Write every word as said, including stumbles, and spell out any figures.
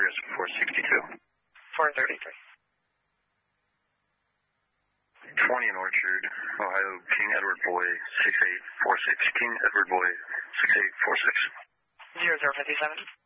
address four sixty-two. four thirty-three. twenty in Orchard, Ohio, King Edward Boy, six eight four six. King Edward Boy, six eight four six. zero zero fifty-seven.